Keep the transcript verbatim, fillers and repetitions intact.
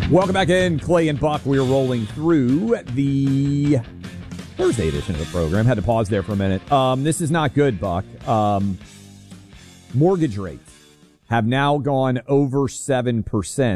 Welcome back in, Clay and Buck. We are rolling through the Thursday edition of the program. Had to pause there for a minute. Um, this is not good, Buck. Um, mortgage rates have now gone over seven percent.